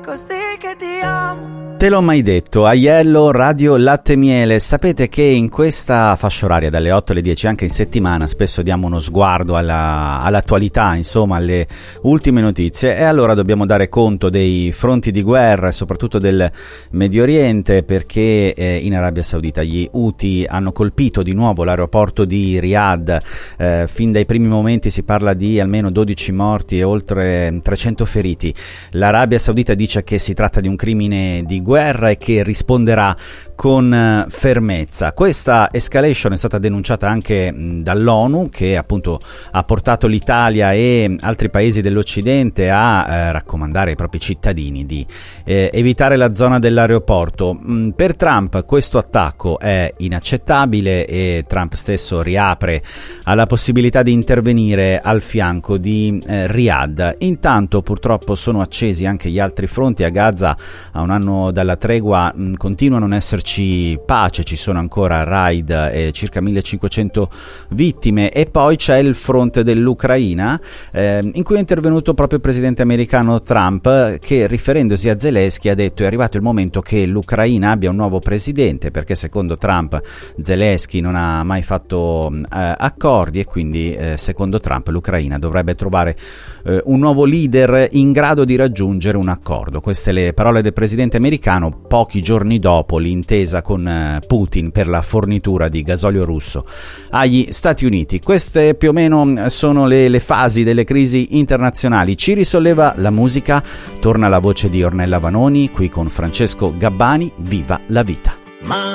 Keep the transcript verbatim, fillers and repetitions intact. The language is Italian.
così che ti amo. Te l'ho mai detto, Aiello, Radio Latte Miele. Sapete che in questa fascia oraria dalle otto alle dieci, anche in settimana, spesso diamo uno sguardo alla, all'attualità, insomma alle ultime notizie, e allora dobbiamo dare conto dei fronti di guerra e soprattutto del Medio Oriente, perché eh, in Arabia Saudita gli Houthi hanno colpito di nuovo l'aeroporto di Riyadh. Eh, fin dai primi momenti si parla di almeno dodici morti e oltre trecento feriti. L'Arabia Saudita dice che si tratta di un crimine di guerra e che risponderà con fermezza. Questa escalation è stata denunciata anche mh, dall'ONU, che appunto ha portato l'Italia e altri paesi dell'Occidente a eh, raccomandare ai propri cittadini di eh, evitare la zona dell'aeroporto. Mh, per Trump questo attacco è inaccettabile e Trump stesso riapre alla possibilità di intervenire al fianco di eh, Riyadh. Intanto purtroppo sono accesi anche gli altri fronti. A Gaza, a un anno dalla tregua, mh, continuano a non esserci pace, ci sono ancora raid e circa millecinquecento vittime, e poi c'è il fronte dell'Ucraina eh, in cui è intervenuto proprio il presidente americano Trump, che riferendosi a Zelensky ha detto: è arrivato il momento che l'Ucraina abbia un nuovo presidente, perché secondo Trump Zelensky non ha mai fatto eh, accordi, e quindi eh, secondo Trump l'Ucraina dovrebbe trovare eh, un nuovo leader in grado di raggiungere un accordo. Queste le parole del presidente americano pochi giorni dopo l'intesa con eh, Putin per la fornitura di gasolio russo agli Stati Uniti. Queste più o meno sono le, le fasi delle crisi internazionali. Ci risolleva la musica, torna la voce di Ornella Vanoni qui con Francesco Gabbani. Viva la vita. Ma